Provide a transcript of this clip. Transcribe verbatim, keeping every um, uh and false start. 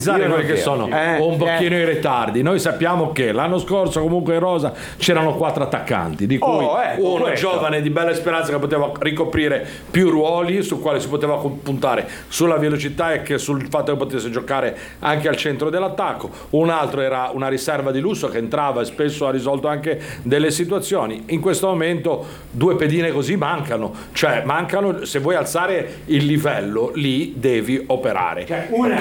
quelli che sono Eh, un pochino eh. i ritardi. Noi sappiamo che l'anno scorso comunque in rosa c'erano quattro attaccanti, di cui Oh, ecco, uno questo. giovane di bella speranza che poteva ricoprire più ruoli, sul quale si poteva puntare sulla velocità e che sul fatto che potesse giocare anche al centro dell'attacco. Un altro era una riserva di lusso che entrava e spesso ha risolto anche delle situazioni. In questo momento due pedine così mancano, cioè mancano. Se vuoi alzare il livello lì devi operare. Cioè, una